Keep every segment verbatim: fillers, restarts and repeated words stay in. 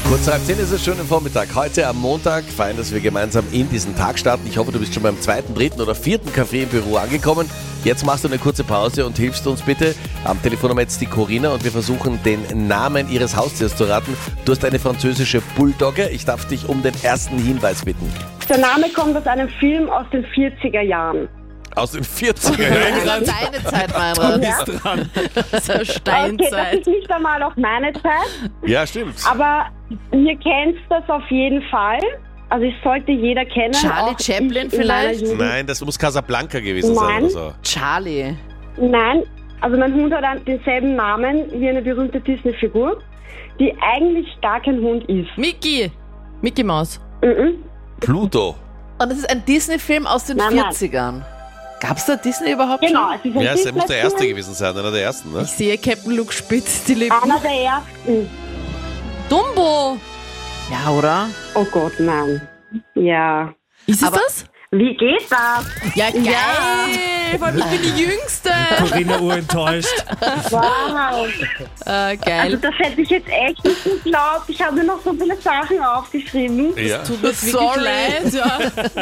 Kurz halb zehn ist es, schönen Vormittag. Heute am Montag feiern, dass wir gemeinsam in diesen Tag starten. Ich hoffe, du bist schon beim zweiten, dritten oder vierten Kaffee im Büro angekommen. Jetzt machst du eine kurze Pause und hilfst uns bitte. Am Telefon haben wir jetzt die Corinna und wir versuchen, den Namen ihres Haustiers zu raten. Du hast eine französische Bulldogge. Ich darf dich um den ersten Hinweis bitten. Der Name kommt aus einem Film aus den vierziger Jahren. Aus den vierziger Jahren. Also deine Zeit, Meinrad. Ja. Bist dran. So Okay, das Steinzeit. ist nicht einmal auch meine Zeit, Ja, stimmt. aber ihr kennt das auf jeden Fall. Also es sollte jeder kennen. Charlie auch Chaplin ich in meiner vielleicht? Jugend. Nein, das muss Casablanca gewesen sein Nein. oder so. Charlie. Nein, also mein Hund hat einen- denselben Namen wie eine berühmte Disney-Figur, die eigentlich gar kein Hund ist. Mickey. Mickey Maus. Mhm. Pluto. Und das ist ein Disney-Film aus den Nein, nein. vierzigern. Gab's da Disney überhaupt Genau, schon? es ist ein Ja, es muss der erste Disney-Film. gewesen sein, einer der ersten, ne? Ich sehe Captain Luke spitzt die Lippen. Einer der ersten. Dumbo. Ja, oder? Oh Gott, nein. Ja. Ist es Aber- das? Wie geht das? Ja, geil. Vor allem, ich bin die Jüngste. Corinna urenttäuscht. Wow. Äh, Also geil. das hätte ich jetzt echt nicht geglaubt. Ich habe mir noch so viele Sachen aufgeschrieben. Ja. Tut mir wirklich Sorry. leid. Ja.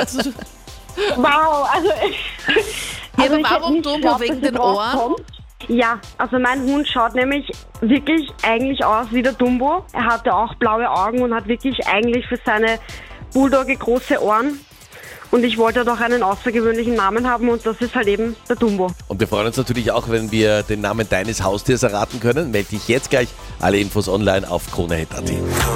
Wow, also... Ja, aber ich hätte warum nicht Dumbo? geglaubt, Wegen dass den es drauf Ohren? kommt. Ja, also mein Hund schaut nämlich wirklich eigentlich aus wie der Dumbo. Er hatte auch blaue Augen und hat wirklich eigentlich für seine Bulldogge große Ohren. Und ich wollte doch einen außergewöhnlichen Namen haben und das ist halt eben der Dumbo. Und wir freuen uns natürlich auch, wenn wir den Namen deines Haustiers erraten können. Melde dich jetzt gleich. Alle Infos online auf kronehit punkt at.